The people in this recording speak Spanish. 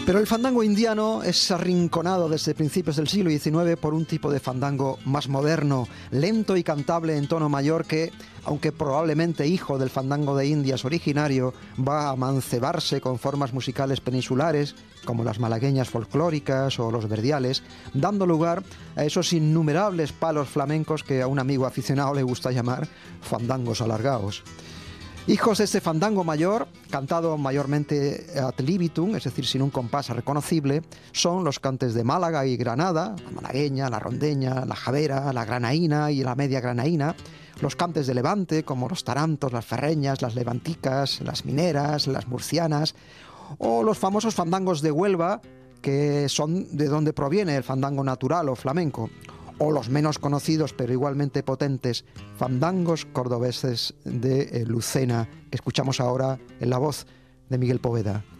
Pero el fandango indiano es arrinconado desde principios del siglo XIX por un tipo de fandango más moderno, lento y cantable en tono mayor que, aunque probablemente hijo del fandango de Indias originario, va a amancebarse con formas musicales peninsulares, como las malagueñas folclóricas o los verdiales, dando lugar a esos innumerables palos flamencos que a un amigo aficionado le gusta llamar fandangos alargados. Hijos de este fandango mayor, cantado mayormente ad libitum, es decir, sin un compás reconocible, son los cantes de Málaga y Granada, la malagueña, la rondeña, la javera, la granaína y la media granaína, los cantes de Levante, como los tarantos, las ferreñas, las levanticas, las mineras, las murcianas, o los famosos fandangos de Huelva, que son de donde proviene el fandango natural o flamenco, o los menos conocidos pero igualmente potentes fandangos cordobeses de Lucena, que escuchamos ahora en la voz de Miguel Poveda.